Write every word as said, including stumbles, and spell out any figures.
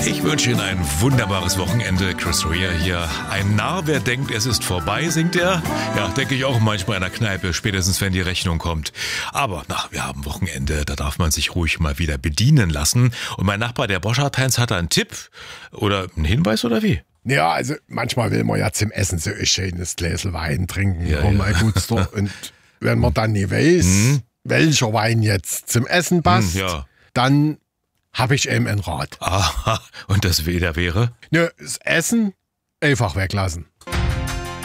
Ich wünsche Ihnen ein wunderbares Wochenende. Chris Rea hier. Ein Narr, wer denkt, es ist vorbei, singt er. Ja, denke ich auch manchmal in der Kneipe, spätestens wenn die Rechnung kommt. Aber, na, wir haben Wochenende, da darf man sich ruhig mal wieder bedienen lassen. Und mein Nachbar, der Boschardt-Heinz, hat einen Tipp oder einen Hinweis oder wie? Ja, also manchmal will man ja zum Essen so ein schönes Gläschen Wein trinken. Ja, Ja, ja. mal gut so. Und wenn man dann nicht weiß, Mhm. welcher Wein jetzt zum Essen passt, Mhm, ja. dann habe ich eben einen Rat. Aha, und das weder wäre? Ne, das Essen einfach weglassen.